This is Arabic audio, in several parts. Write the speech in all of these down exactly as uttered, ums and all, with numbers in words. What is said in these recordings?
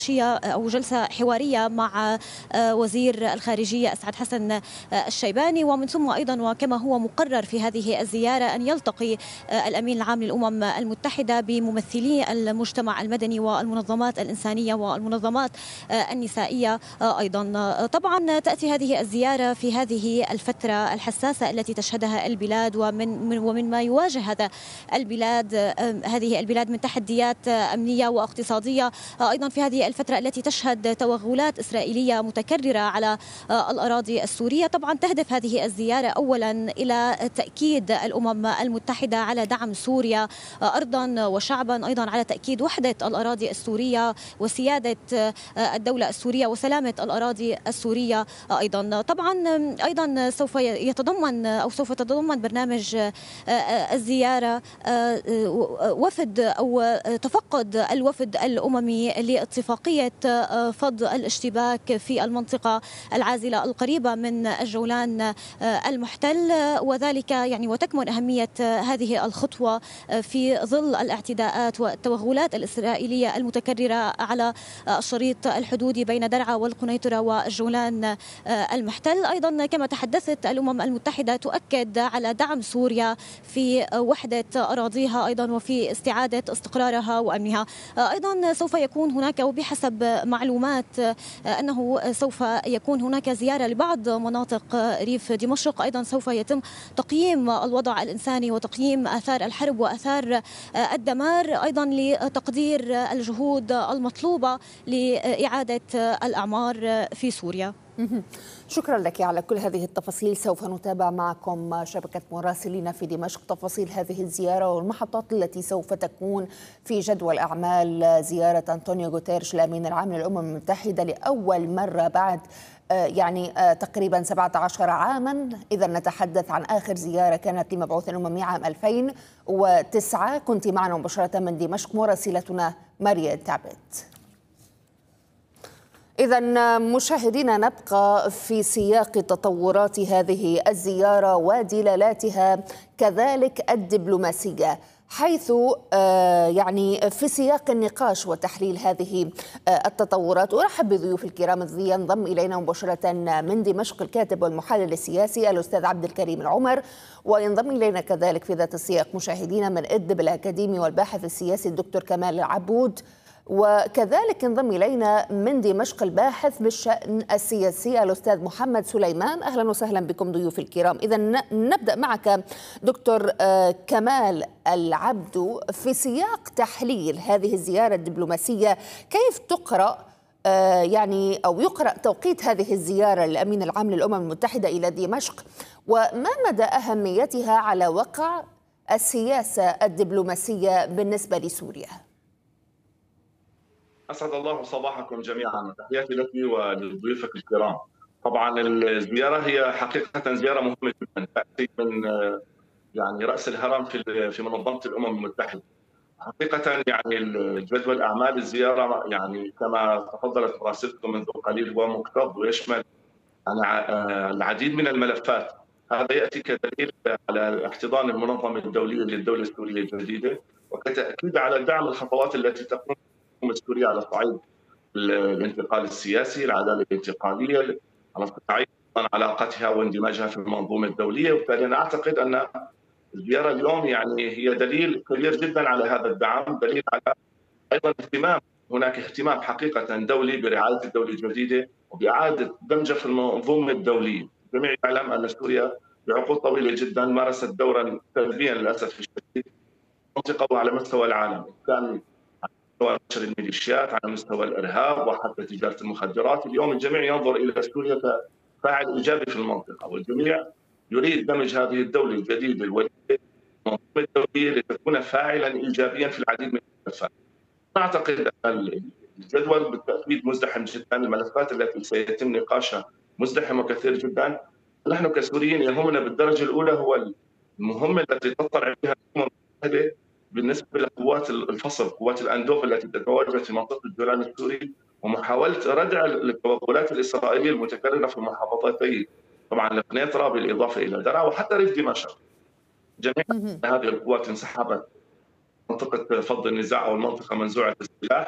أو جلسة حوارية مع وزير الخارجية أسعد حسن الشيباني، ومن ثم أيضا وكما هو مقرر في هذه الزيارة أن يلتقي الأمين العام للأمم المتحدة بممثلي المجتمع المدني والمنظمات الإنسانية والمنظمات النسائية أيضا. طبعا تأتي هذه الزيارة في هذه الفترة الحساسة التي تشهدها البلاد، ومن ومن ما يواجه هذا البلاد هذه البلاد من تحديات أمنية واقتصادية، أيضا في هذه الفترة التي تشهد توغلات إسرائيلية متكررة على الأراضي السورية. طبعا تهدف هذه الزيارة أولا إلى تأكيد الأمم المتحدة على دعم سوريا أرضا وشعبا، أيضا على تأكيد وحدة الأراضي السورية وسيادة الدولة السورية وسلامة الأراضي السورية أيضا. طبعا أيضا سوف يتضمن أو سوف تتضمن برنامج الزيارة وفد أو تفقد الوفد الأممي لاتفاقية فض الاشتباك في المنطقة العازلة القريبة من الجولان المحتل، وذلك يعني وتكمن أهمية هذه الخطوة في ظل الاعتداءات والتوغلات الإسرائيلية المتكررة على الشريط الحدودي بين درعا والقنيطرة والجولان المحتل. أيضا كما تحدثت الأمم المتحدة تؤكد على دعم سوريا في وحدة أراضيها أيضا وفي استعادة استقرارها وأمنها. أيضا سوف يكون هناك وبحسب معلومات أنه سوف يكون هناك زيارة لبعض مناطق ريف دمشق، أيضا سوف يتم تقييم الوضع الإنساني وتقييم آثار الحرب وآثار الدمار، أيضا لتقدير الجهود المطلوبة لإعادة الأعمار في سوريا. شكرا لك على كل هذه التفاصيل. سوف نتابع معكم شبكة مراسلين في دمشق تفاصيل هذه الزيارة والمحطات التي سوف تكون في جدول أعمال زيارة أنطونيو غوتيريش الأمين العام للأمم المتحدة لأول مرة بعد يعني تقريبا سبعة عشر عاما. إذا نتحدث عن آخر زيارة كانت لمبعوث الأممي عام ألفين وتسعة. كنت معنا مباشرة من دمشق مراسلتنا ماريا تابت. إذا مشاهدينا نبقى في سياق تطورات هذه الزيارة ودلالاتها كذلك الدبلوماسية، حيث يعني في سياق النقاش وتحليل هذه التطورات أرحب بضيوف الكرام الذي ينضم إلينا مباشرة من دمشق الكاتب والمحلل السياسي الأستاذ عبد الكريم العمر، وينضم إلينا كذلك في ذات السياق مشاهدينا من إدلب الأكاديمي والباحث السياسي الدكتور كمال العبود، وكذلك انضم إلينا من دمشق الباحث بالشأن السياسي الأستاذ محمد سليمان. أهلا وسهلا بكم ضيوف الكرام. إذا نبدأ معك دكتور كمال العبد في سياق تحليل هذه الزيارة الدبلوماسية، كيف تقرأ يعني أو يقرأ توقيت هذه الزيارة للأمين العام للأمم المتحدة إلى دمشق، وما مدى أهميتها على وقع السياسة الدبلوماسية بالنسبة لسوريا؟ أسعد الله صباحكم جميعا، تحياتي لك ولضيوفك الكرام. طبعا الزيارة هي حقيقة زيارة مهمة جدا تأتي من يعني رأس الهرم في في منظمة الأمم المتحدة. حقيقة يعني جدول أعمال الزيارة يعني كما تفضلت مراسلتكم منذ قليل هو مكتظ ويشمل يعني العديد من الملفات. هذا يأتي كدليل على احتضان المنظمة الدولية للدولة السورية الجديدة، وكتأكيد على دعم الخطوات التي تقوم سوريا على صعيد الانتقال السياسي، العداله الانتقاليه، على صعيد علاقتها واندماجها في المنظومه الدوليه. وبالتالي انا اعتقد ان الزياره اليوم يعني هي دليل كبير جدا على هذا الدعم، دليل على ايضا اهتمام، هناك اهتمام حقيقه دولي برعايه الدوله الجديده وباعاده دمجها في المنظومه الدوليه. الجميع يعلم ان سوريا بعقود طويله جدا مارست دورا سلبيا للاسف الشديد في المنطقه وعلى مستوى العالم، كان على نشر الميليشيات، على مستوى الارهاب وحتى تجاره المخدرات. اليوم الجميع ينظر الى سوريا كفاعل ايجابي في المنطقه، والجميع يريد دمج هذه الدوله الجديده الوليده المنظومه الدوليه لتكون فاعلا ايجابيا في العديد من الملفات. اعتقد ان الجدول بالتاكيد مزدحم جدا، الملفات التي سيتم نقاشها مزدحم وكثير جدا. نحن كسوريين يهمنا بالدرجه الاولى هو المهمه التي تطلع عليها الامم المتحده بالنسبه لقوات الفصل، قوات الاندوف التي تتواجد في منطقه الجولان السوري، ومحاوله ردع التوغلات الاسرائيليه المتكرره في محافظتي طبعا القنيطره بالاضافه الى درعا وحتى ريف دمشق. جميع هذه القوات انسحبت منطقه فض النزاع او المنطقه منزوعه السلاح،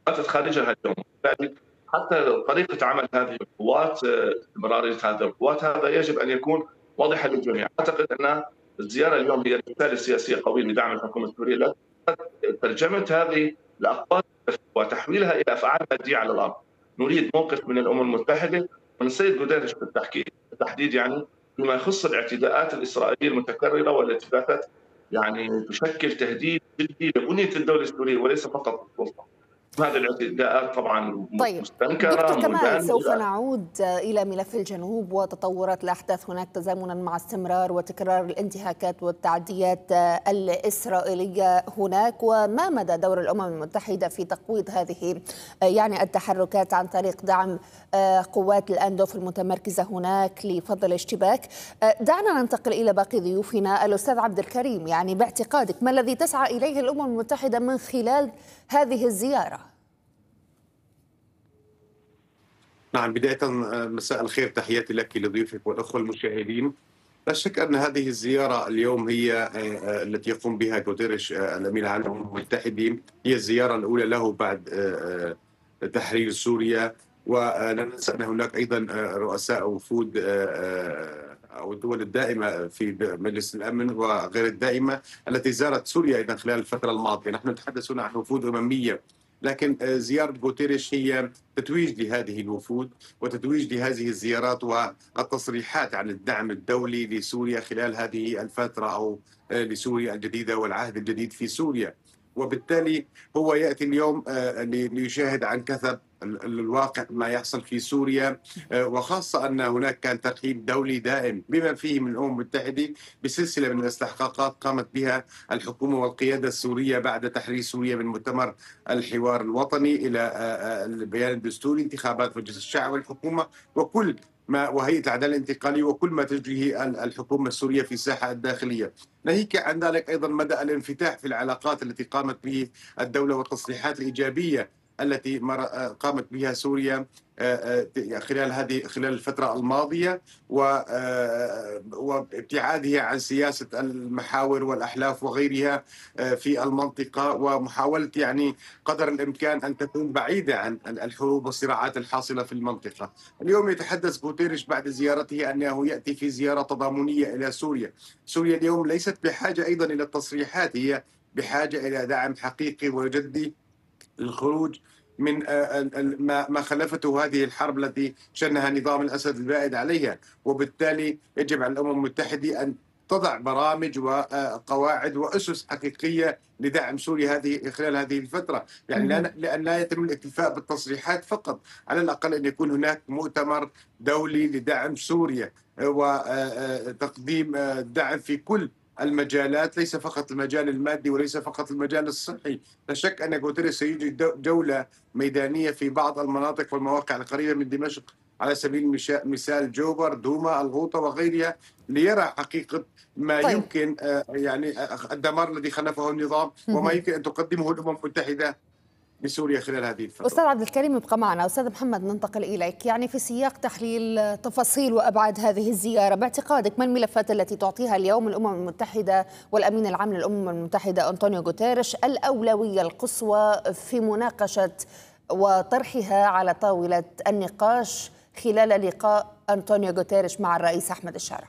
باتت خارجها اليوم. بالتالي حتى طريقه عمل هذه القوات، استمراريه هذه القوات، هذا يجب ان يكون واضحا للجميع. اعتقد ان الزياره اليوم هي رساله سياسيه قويه لدعم الحكومه السوريه، ترجمه هذه الاقوات وتحويلها الى افعال ماديه على الارض. نريد موقف من الامم المتحده ومن السيد غوتيريش بالتحديد، يعني فيما يخص الاعتداءات الاسرائيليه المتكرره والتي باتت يعني تشكل تهديد جدي لبنيه الدوله السوريه وليس فقط السلطه. هذه الاعتداءات طبعا طيب مستنكره دكتور كمال، سوف مدانه. نعود إلى ملف الجنوب وتطورات الأحداث هناك تزامنا مع استمرار وتكرار الانتهاكات والتعديات الإسرائيلية هناك، وما مدى دور الأمم المتحدة في تقويض هذه يعني التحركات عن طريق دعم قوات الأندوف المتمركزة هناك لفض الاشتباك. دعنا ننتقل إلى باقي ضيوفنا. الأستاذ عبد الكريم، يعني باعتقادك ما الذي تسعى إليه الأمم المتحدة من خلال هذه الزيارة؟ نعم، بداية مساء الخير، تحياتي لك لضيوفك والأخوة المشاهدين. لا شك أن هذه الزيارة اليوم هي التي يقوم بها غوتيريش الأمين العام للأمم المتحدة، هي الزيارة الأولى له بعد تحرير سوريا. ولا ننسى أن هناك أيضا رؤساء وفود أو الدول الدائمة في مجلس الأمن وغير الدائمة التي زارت سوريا أيضا خلال الفترة الماضية. نحن نتحدث هنا عن وفود أممية، لكن زيارة غوتيريش هي تتويج لهذه الوفود وتتويج لهذه الزيارات والتصريحات عن الدعم الدولي لسوريا خلال هذه الفترة، أو لسوريا الجديدة والعهد الجديد في سوريا. وبالتالي هو يأتي اليوم ليشاهد عن كثب الواقع ما يحصل في سوريا، وخاصة أن هناك كان ترحيب دولي دائم بما فيه من الأمم المتحدة بسلسلة من الاستحقاقات قامت بها الحكومة والقيادة السورية بعد تحرير سوريا، من مؤتمر الحوار الوطني إلى البيان الدستوري، انتخابات مجلس الشعب والحكومة وكل ما وهيئة العدالة الانتقالية وكل ما تجريه الحكومة السورية في الساحة الداخلية. ناهيك عن ذلك أيضا مدى الانفتاح في العلاقات التي قامت به الدولة والتصريحات الإيجابية التي قامت بها سوريا خلال هذه خلال الفترة الماضية، وابتعادها عن سياسة المحاور والأحلاف وغيرها في المنطقة، ومحاولة يعني قدر الإمكان أن تكون بعيدة عن الحروب والصراعات الحاصلة في المنطقة. اليوم يتحدث غوتيريش بعد زيارته أنه يأتي في زيارة تضامنية إلى سوريا. سوريا اليوم ليست بحاجة أيضا إلى التصريحات، هي بحاجة إلى دعم حقيقي وجدي للخروج من ما خلفته هذه الحرب التي شنها نظام الأسد البائد عليها. وبالتالي يجب على الأمم المتحدة أن تضع برامج وقواعد وأسس حقيقية لدعم سوريا هذه خلال هذه الفترة، يعني لأن لا يتم الاكتفاء بالتصريحات فقط، على الأقل أن يكون هناك مؤتمر دولي لدعم سوريا وتقديم دعم في كل المجالات، ليس فقط المجال المادي وليس فقط المجال الصحي. لا شك أن غوتيريش سيجري جولة ميدانية في بعض المناطق والمواقع القريبة من دمشق، على سبيل المثال جوبر، دوما، الغوطة وغيرها، ليرى حقيقة ما طيب. يمكن يعني الدمار الذي خلفه النظام وما يمكن أن تقدمه الأمم المتحدة بسوريا خلال هذه الفترة. أستاذ عبد الكريم ابقى معنا. أستاذ محمد، ننتقل إليك. يعني في سياق تحليل تفاصيل وأبعاد هذه الزيارة، باعتقادك ما الملفات التي تعطيها اليوم الأمم المتحدة والأمين العام للأمم المتحدة أنطونيو غوتيريش الأولوية القصوى في مناقشة وطرحها على طاولة النقاش خلال لقاء أنطونيو غوتيريش مع الرئيس أحمد الشارع؟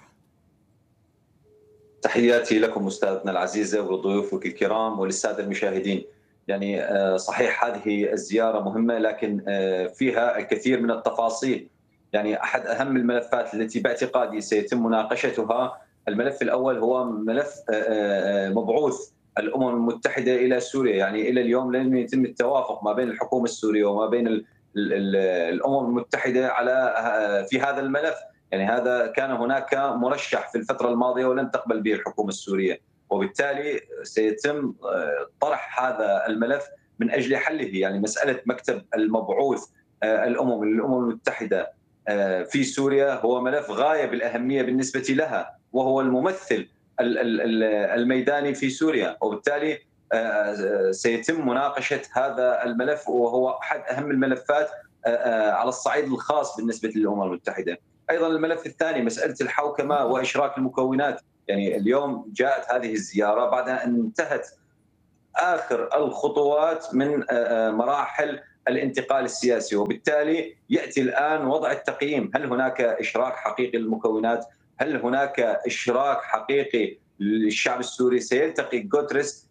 تحياتي لكم أستاذنا العزيزة وضيوفك الكرام وللسادة المشاهدين. يعني صحيح هذه الزيارة مهمة، لكن فيها الكثير من التفاصيل. يعني أحد أهم الملفات التي باعتقادي سيتم مناقشتها، الملف الأول هو ملف مبعوث الأمم المتحدة إلى سوريا. يعني إلى اليوم لم يتم التوافق ما بين الحكومة السورية وما بين الأمم المتحدة على في هذا الملف. يعني هذا كان هناك مرشح في الفترة الماضية ولم تقبل به الحكومة السورية، وبالتالي سيتم طرح هذا الملف من أجل حله. يعني مسألة مكتب المبعوث الأمم الأمم المتحدة في سوريا هو ملف غاية بالأهمية بالنسبة لها، وهو الممثل الميداني في سوريا، وبالتالي سيتم مناقشة هذا الملف، وهو أحد أهم الملفات على الصعيد الخاص بالنسبة للأمم المتحدة. أيضا الملف الثاني مسألة الحوكمة وإشراك المكونات. يعني اليوم جاءت هذه الزيارة بعد أن انتهت آخر الخطوات من مراحل الانتقال السياسي، وبالتالي يأتي الآن وضع التقييم. هل هناك إشراك حقيقي للمكونات؟ هل هناك إشراك حقيقي للشعب السوري؟ سيلتقي غوتيريش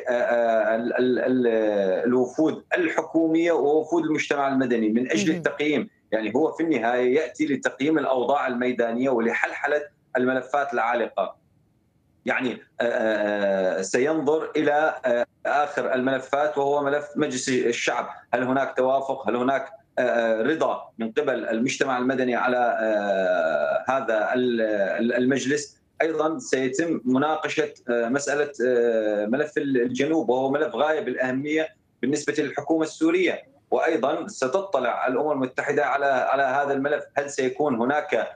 بالوفود الحكومية ووفود المجتمع المدني من أجل التقييم. يعني هو في النهاية يأتي لتقييم الأوضاع الميدانية ولحلحلة الملفات العالقة. يعني سينظر إلى آخر الملفات وهو ملف مجلس الشعب. هل هناك توافق؟ هل هناك رضا من قبل المجتمع المدني على هذا المجلس؟ أيضا سيتم مناقشة مسألة ملف الجنوب وهو ملف غاية بالأهمية بالنسبة للحكومة السورية، وأيضا ستطلع الأمم المتحدة على على هذا الملف. هل سيكون هناك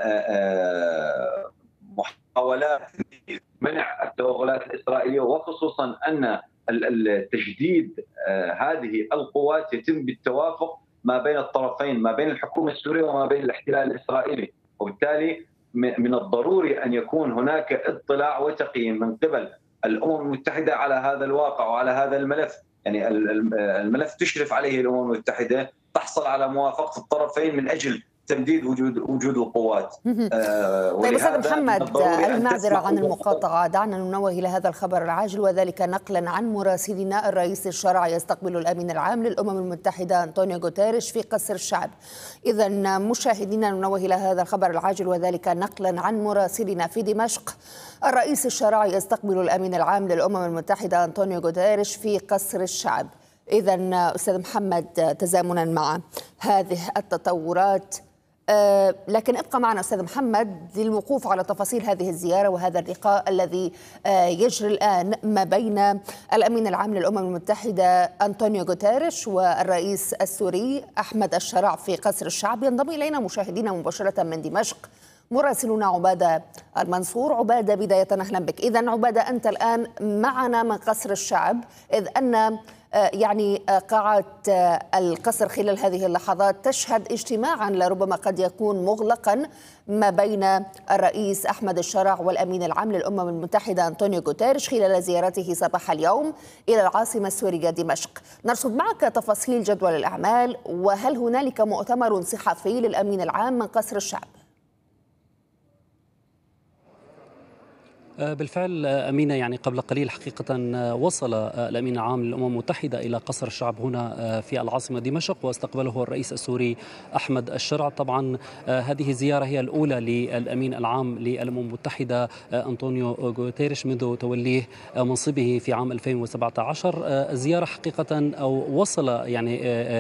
محاولات منع التوغلات الإسرائيلية، وخصوصا أن التجديد هذه القوات يتم بالتوافق ما بين الطرفين، ما بين الحكومة السورية وما بين الاحتلال الإسرائيلي، وبالتالي من الضروري أن يكون هناك اطلاع وتقييم من قبل الأمم المتحدة على هذا الواقع وعلى هذا الملف. يعني الملف تشرف عليه الأمم المتحدة، تحصل على موافقة الطرفين من أجل تمديد وجود وجود القوات. آه طيب أستاذ محمد، المعذرة عن المقاطعة، دعنا ننوه إلى هذا الخبر العاجل، وذلك نقلا عن مراسلنا. الرئيس الشرعي يستقبل الأمين العام للأمم المتحدة أنطونيو غوتيريش في قصر الشعب. إذا مشاهدينا ننوه إلى هذا الخبر العاجل، وذلك نقلا عن مراسلنا في دمشق. الرئيس الشرعي يستقبل الأمين العام للأمم المتحدة أنطونيو غوتيريش في قصر الشعب. إذا أستاذ محمد، تزامنا مع هذه التطورات، أه لكن ابقى معنا أستاذ محمد للوقوف على تفاصيل هذه الزيارة وهذا اللقاء الذي أه يجري الآن ما بين الأمين العام للأمم المتحدة أنطونيو غوتيريش والرئيس السوري أحمد الشرع في قصر الشعب. ينضم إلينا مشاهدينا مباشرة من دمشق مراسلنا عبادة المنصور. عبادة، بداية أهلا بك. إذن عبادة، أنت الآن معنا من قصر الشعب، إذ أن يعني قاعة القصر خلال هذه اللحظات تشهد اجتماعا لربما قد يكون مغلقا ما بين الرئيس أحمد الشرع والأمين العام للأمم المتحدة أنطونيو غوتيريش خلال زيارته صباح اليوم إلى العاصمة السورية دمشق. نرصد معك تفاصيل جدول الأعمال، وهل هنالك مؤتمر صحفي للأمين العام من قصر الشعب؟ بالفعل أمينة، يعني قبل قليل حقيقة وصل الأمين العام للأمم المتحدة إلى قصر الشعب هنا في العاصمة دمشق، واستقبله الرئيس السوري أحمد الشرع. طبعا هذه الزيارة هي الأولى للأمين العام للأمم المتحدة أنطونيو غوتيريش منذ توليه منصبه في عام ألفين وسبعة عشر. الزيارة حقيقة أو وصل يعني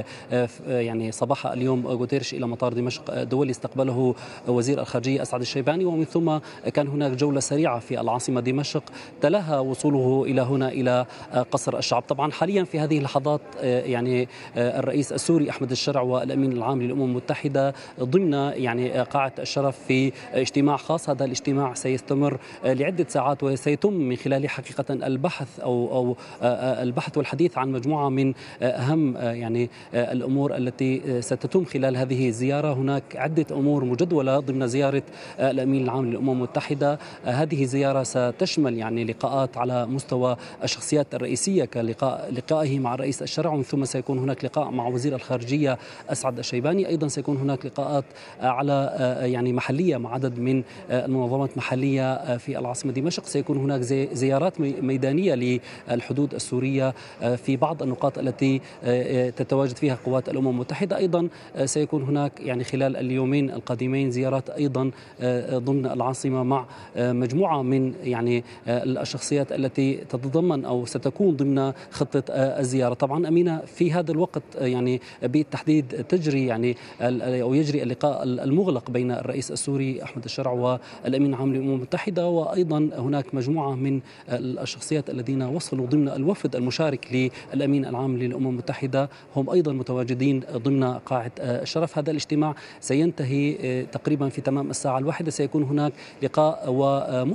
يعني صباح اليوم غوتيريش إلى مطار دمشق دولي، استقبله وزير الخارجية أسعد الشيباني، ومن ثم كان هناك جولة سريعة في العاصمة دمشق تلاها وصوله إلى هنا إلى قصر الشعب. طبعا حاليا في هذه اللحظات يعني الرئيس السوري أحمد الشرع والأمين العام للأمم المتحدة ضمن يعني قاعة الشرف في اجتماع خاص. هذا الاجتماع سيستمر لعدة ساعات وسيتم من خلاله حقيقة البحث أو أو البحث والحديث عن مجموعة من أهم يعني الأمور التي ستتم خلال هذه الزيارة. هناك عدة أمور مجدولة ضمن زيارة الأمين العام للأمم المتحدة. هذه الزيارة ستشمل يعني لقاءات على مستوى الشخصيات الرئيسية كلقاء لقائه مع الرئيس الشرع، ومن ثم سيكون هناك لقاء مع وزير الخارجية أسعد الشيباني. أيضا سيكون هناك لقاءات على يعني محلية مع عدد من المنظمات محلية في العاصمة دمشق. سيكون هناك زي زيارات ميدانية للحدود السورية في بعض النقاط التي تتواجد فيها قوات الأمم المتحدة. أيضا سيكون هناك يعني خلال اليومين القادمين زيارات أيضا ضمن العاصمة مع مجموعة من يعني الشخصيات التي تتضمن أو ستكون ضمن خطة الزيارة. طبعا أمينة، في هذا الوقت يعني بالتحديد تجري يعني أو يجري اللقاء المغلق بين الرئيس السوري أحمد الشرع والأمين العام للأمم المتحدة، وأيضا هناك مجموعة من الشخصيات الذين وصلوا ضمن الوفد المشارك للأمين العام للأمم المتحدة، هم أيضا متواجدين ضمن قاعة الشرف. هذا الاجتماع سينتهي تقريبا في تمام الساعة الواحدة. سيكون هناك لقاء ومؤتمر صحفي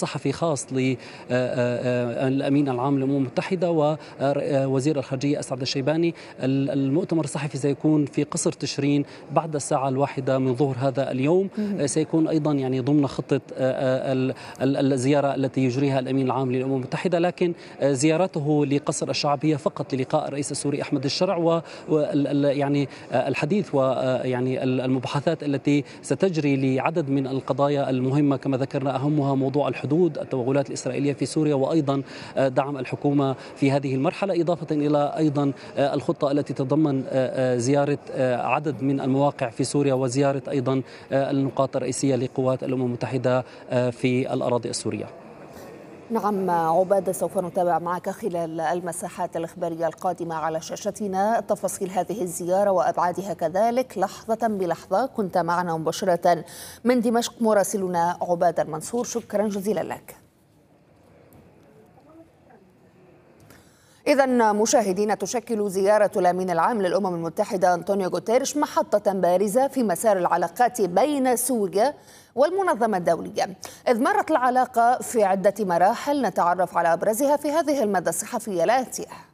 صحفي خاص للأمين العام للأمم المتحدة ووزير الخارجية أسعد الشيباني. المؤتمر الصحفي سيكون في قصر تشرين بعد الساعة الواحدة من ظهر هذا اليوم. سيكون أيضا يعني ضمن خطة الزيارة التي يجريها الأمين العام للأمم المتحدة، لكن زيارته لقصر الشعب هي فقط للقاء الرئيس السوري أحمد الشرع و يعني الحديث ويعني المباحثات التي ستجري لعدد من القضايا المهمة كما ذكرنا، أهمها موضوع الحدود، التوغلات الإسرائيلية في سوريا، وأيضا دعم الحكومة في هذه المرحلة، إضافة إلى أيضا الخطة التي تتضمن زيارة عدد من المواقع في سوريا وزيارة أيضا النقاط الرئيسية لقوات الأمم المتحدة في الأراضي السورية. نعم عبادة، سوف نتابع معك خلال المساحات الإخبارية القادمة على شاشتنا تفاصيل هذه الزيارة وأبعادها كذلك لحظة بلحظة. كنت معنا مباشرة من دمشق مراسلنا عبادة المنصور، شكرا جزيلا لك. إذا مشاهدينا، تشكل زيارة الأمين العام للأمم المتحدة أنطونيو غوتيريش محطة بارزة في مسار العلاقات بين سوريا والمنظمة الدولية، إذ مرت العلاقة في عدة مراحل نتعرف على أبرزها في هذه المادة الصحفية الآتية.